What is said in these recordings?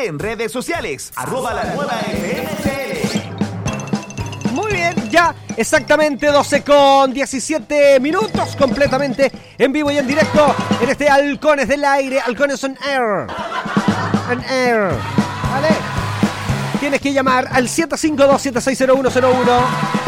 en redes sociales, @lanuevaFMCL. Muy bien, ya exactamente 12:17, completamente en vivo y en directo en este Halcones del Aire, Halcones on Air. On Air. ¿Vale? Tienes que llamar al 752-760101,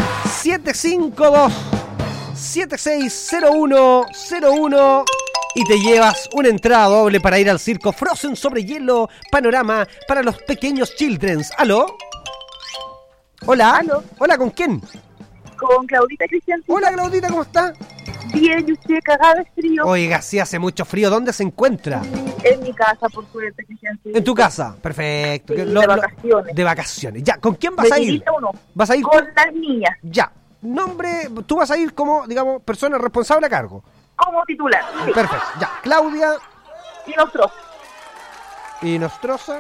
752-760101 y te llevas una entrada doble para ir al circo Frozen sobre hielo, panorama para los pequeños childrens. ¿Aló? Hola. ¿Aló? Hola, ¿con quién? Con Claudita Cristian. Hola, Claudita, ¿cómo está? Bien, y usted cagada de frío. Oiga, sí hace mucho frío. ¿Dónde se encuentra? En mi casa, por suerte, Cristian. En tu casa. Perfecto. Sí, de vacaciones. De vacaciones. Ya, ¿con quién vas a ir? ¿O no? ¿Vas a ir con las niñas? Ya. Nombre, tú vas a ir como, digamos, persona responsable a cargo. Como titular, sí. Perfecto. Ya, Claudia Y nosotros. y Nostroza.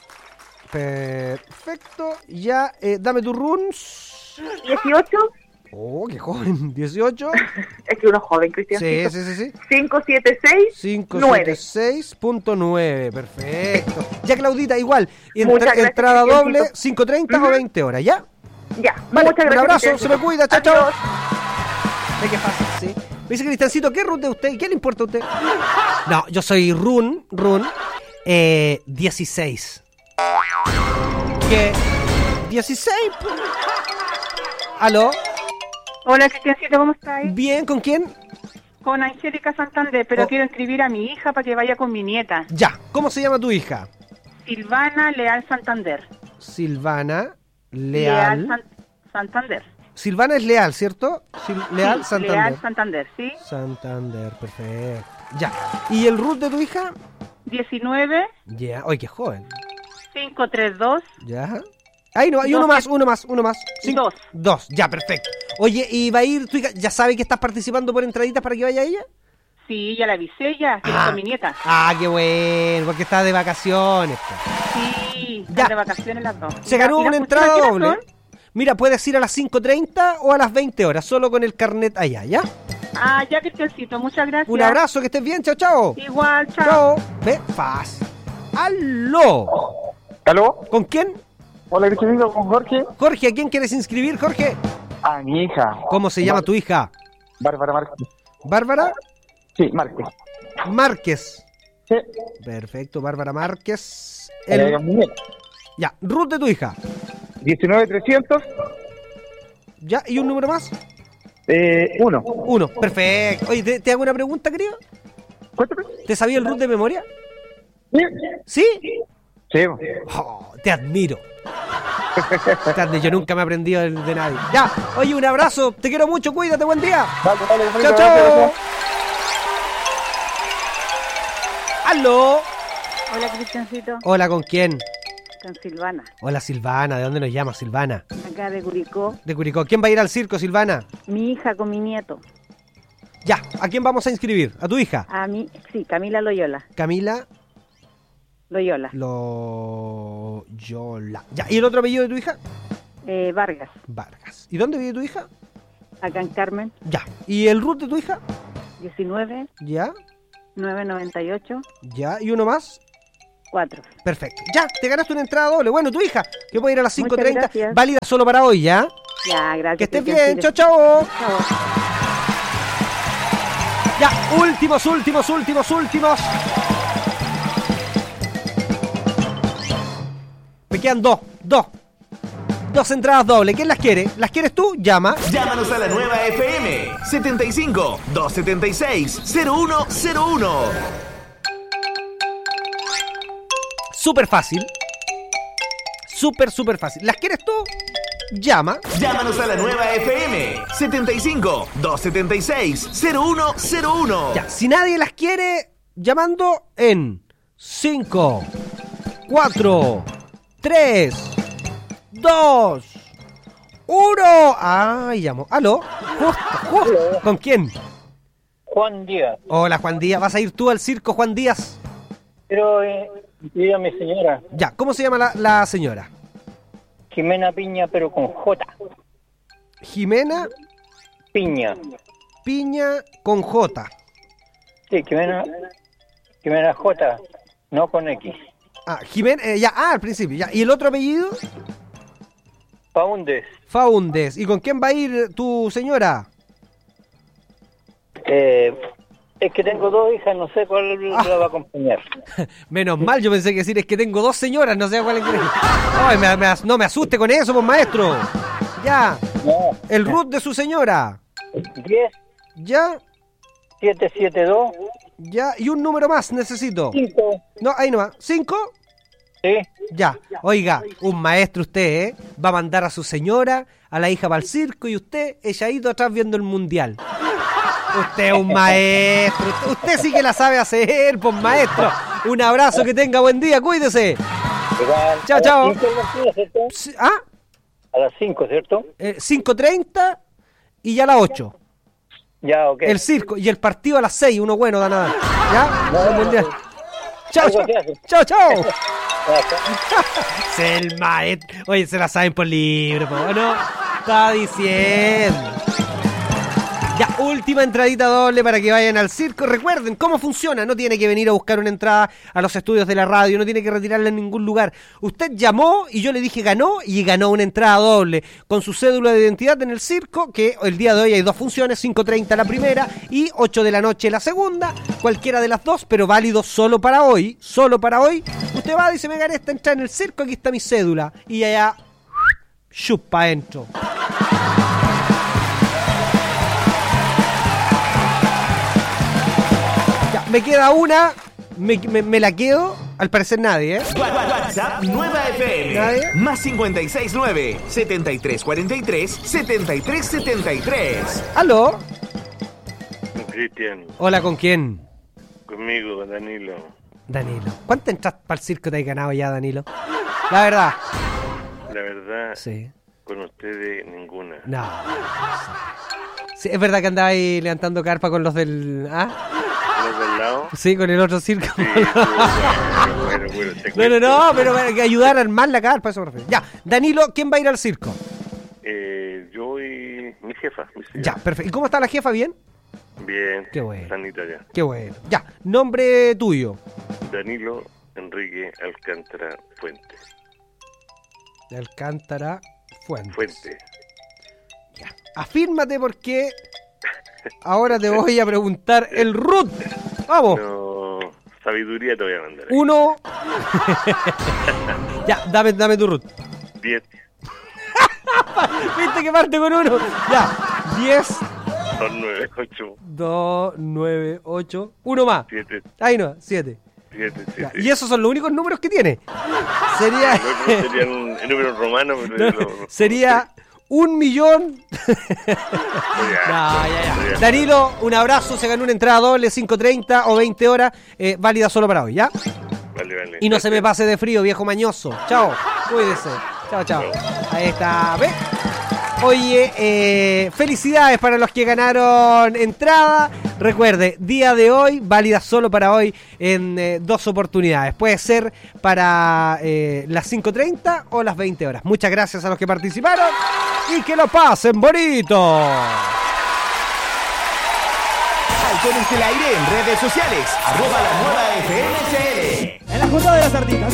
Perfecto. Ya, dame tu runs. 18. Oh, qué joven. 18. Es que uno es joven, Cristian. Sí. 576. 576.9. Perfecto. Ya, Claudita, igual. Muchas gracias, Entrada doble, Cristiancito. 5:30 o 20 horas, ¿ya? Ya, Vale, muchas un gracias. abrazo, se Cristiancito. me cuida, chao, chao. Adiós. Ve qué fácil, sí. Me dice Cristiancito, ¿qué run de usted? ¿Qué le importa a usted? No, yo soy run, 16. ¿Qué? 16. ¿Aló? Hola, Cristiancito, ¿cómo estás? Bien, ¿con quién? Con Angélica Santander, pero Oh. quiero inscribir a mi hija para que vaya con mi nieta. Ya, ¿cómo se llama tu hija? Silvana Leal Santander. Silvana Leal. Santander. Silvana es Leal, ¿cierto? Leal Sí, Santander. Leal Santander, sí. Santander, perfecto. Ya. ¿Y el root de tu hija? 19 Ya. Oye, qué joven. 532 Ya. Ahí no, hay uno más. Dos. Dos, ya, perfecto. Oye, ¿y va a ir tu hija? ¿Ya sabe que estás participando por entraditas para que vaya ella? Sí, ya la avisé ya, que con mi nieta. Ah, qué bueno, porque está de vacaciones. Pues. Sí, Ya. están de vacaciones las dos. Se ganó ¿Y las una entrada funciones doble. qué son? Mira, puedes ir a las 5:30 o a las 20 horas, solo con el carnet allá, ¿ya? Ah, ya, Cristiancito, muchas gracias. Un abrazo, que estés bien, chao, chao. Igual, chao. Chao. Ve, fácil. ¡Aló! ¿Aló? ¿Con quién? Hola, Cristianito, con Jorge. Jorge, ¿a quién quieres inscribir, Jorge? A mi hija. ¿Cómo se llama tu hija? Bárbara Márquez. ¿Bárbara? Sí, Márquez. Márquez. Sí. Perfecto, Bárbara Márquez. Ya, Ruth de tu hija. 19300. Ya, ¿y un número más? 1. Uno, perfecto. Oye, ¿te hago una pregunta, querido? Cuéntame. ¿Te sabía el Ruth de memoria? ¿Sí? Sí. Oh, te admiro. Yo nunca me he aprendido de nadie. Ya, oye, un abrazo. Te quiero mucho, cuídate, buen día. Dale, Chao, chao. ¿Aló? Hola, Cristiancito, Hola, ¿con quién? con Silvana, Hola, Silvana. ¿De dónde nos llama, Silvana? acá de Curicó. De Curicó. ¿Quién va a ir al circo, Silvana? Mi hija con mi nieto. Ya, ¿a quién vamos a inscribir? ¿A tu hija? A mí, sí, Camila Loyola. Camila Loyola. Loyola. Ya, ¿y el otro apellido de tu hija? Vargas, Vargas. ¿Y dónde vive tu hija? acá en Carmen, Ya. ¿Y el root de tu hija? 19 Ya, 998 ya. ¿Y uno más? 4. Perfecto. Ya, te ganaste una entrada doble. Bueno, tu hija, que puede ir a las Muchas 5:30. gracias. Válida solo para hoy, ¿ya? Ya, gracias. Que estés bien. Cristiancito. Chao, chao. Chao. Ya, últimos. Me quedan dos entradas dobles. ¿Quién las quiere? ¿Las quieres tú? Llama. Llámanos a la nueva FM 75-276-0101. Súper fácil. Súper fácil. ¿Las quieres tú? Llama. Llámanos a la nueva FM 75-276-0101. Ya, si nadie las quiere, llamando en 5, 4, 3, 2, 1. Ay, llamo. ¿Aló? Justo. ¿Con quién? Juan Díaz. Hola, Juan Díaz. ¿Vas a ir tú al circo, Juan Díaz? Pero, dígame, señora, Ya, ¿cómo se llama la señora? Jimena Piña, pero con J. Jimena Piña. Piña con J. Sí, Jimena J, no con X. Jiménez, al principio, ya. ¿Y el otro apellido? Faúndez. Faúndez. ¿Y con quién va a ir tu señora? Es que tengo 2 hijas, no sé cuál la va a acompañar. Menos mal, yo pensé que decir es que tengo 2 señoras, no sé cuál es. Ay, no me asuste con eso, pues maestro. Ya. No. El root de su señora. 10, Ya. 772, Ya. Y un número más necesito. 5. No, ahí nomás. 5. Sí. Ya. Oiga, un maestro usted, va a mandar a su señora, a la hija para el circo y usted, ella ha ido atrás viendo el mundial. Usted es un maestro. Usted sí que la sabe hacer, pues maestro. Un abrazo, que tenga buen día, cuídese. Chao, chao. A las 5, ¿cierto? 5:30 y ya a las 8. Ya, ok. El circo y el partido a las 6, uno bueno, da nada. ¿Ya? No, El mundial. Chao, algo chao. se hace. Chao, chao. Es el maestro. Oye, se la saben por libro, ¿no? Está diciendo. Ya, última entradita doble para que vayan al circo. Recuerden cómo funciona. No tiene que venir a buscar una entrada a los estudios de la radio. No tiene que retirarla en ningún lugar. Usted llamó y yo le dije ganó. Y ganó una entrada doble con su cédula de identidad en el circo. Que el día de hoy hay 2 funciones. 5:30 la primera y 8 de la noche la segunda. Cualquiera de las 2, pero válido solo para hoy. Solo para hoy. Usted va y dice, me gané esta entrada en el circo. Aquí está mi cédula. Y allá, chupa adentro. Me queda una, me la quedo, al parecer nadie, ¿eh? WhatsApp Nueva FM. ¿Nadie? Más 569-7343-7373. ¿Aló? Cristian, Hola, ¿con quién? conmigo, Danilo. Danilo. ¿Cuántas entradas para el circo te has ganado ya, Danilo? La verdad. La verdad, Sí. con ustedes ninguna. No. Sí, es verdad que andaba ahí levantando carpa con los del... ¿Ah? ¿Los del lado? Sí, con el otro circo. Sí, bueno, te cuento. No, pero para que ayudar a armar la carpa, eso me refiero. Ya, Danilo, ¿quién va a ir al circo? Yo y mi jefa. Ya, perfecto. ¿Y cómo está la jefa? ¿Bien? Bien. Qué bueno. Sanita ya. Qué bueno. Ya, nombre tuyo. Danilo Enrique Alcántara Fuentes. De Alcántara Fuentes. Fuente. Ya. Afírmate porque ahora te voy a preguntar el root. Vamos. No, sabiduría te voy a mandar. 1. Ya, dame tu root. 10. ¿Viste que parte con 1? Ya. 10, 2, 9, 8. 2, 9, 8. Uno más. 7, Ahí no, 7. 7, Ya. 7. Y esos son los únicos números que tiene. Sería... Sería un número romano, pero Sería 1.000.000. Ya. Danilo, un abrazo, se ganó una entrada doble, 5:30 o 20 horas, válida solo para hoy, ¿ya? Vale. Y no se me pase de frío, viejo mañoso. Chao, cuídese. Chao. Ahí está, ¿ves? Oye, felicidades para los que ganaron entrada. Recuerde, día de hoy, válida solo para hoy en 2 oportunidades. Puede ser para las 5:30 o las 20 horas. Muchas gracias a los que participaron y que lo pasen bonito. Halcones del Aire en redes sociales. @la nueva FMCL. En la Junta de las Artistas.